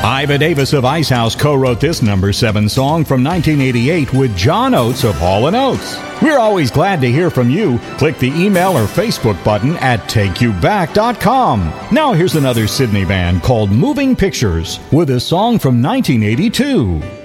Iva Davis of Icehouse co-wrote this number 7 song from 1988 with John Oates of Hall & Oates. We're always glad to hear from you. Click the email or Facebook button at takeyouback.com. Now here's another Sydney band called Moving Pictures with a song from 1982.